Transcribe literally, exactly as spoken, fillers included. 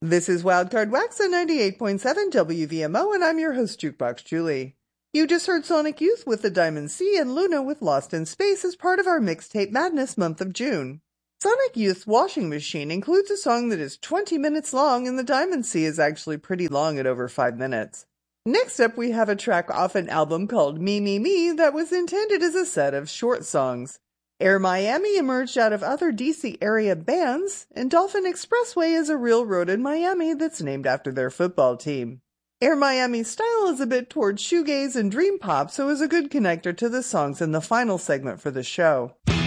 This is Wildcard Wax on ninety-eight point seven W V M O, and I'm your host, Jukebox Julie. You just heard Sonic Youth with The Diamond Sea and Luna with Lost in Space as part of our Mixtape Madness month of June. Sonic Youth's Washing Machine includes a song that is twenty minutes long, and The Diamond Sea is actually pretty long at over five minutes. Next up, we have a track off an album called Me, Me, Me that was intended as a set of short songs. Air Miami emerged out of other D C area bands, and Dolphin Expressway is a real road in Miami that's named after their football team. Air Miami's style is a bit towards shoegaze and dream pop, so is a good connector to the songs in the final segment for the show.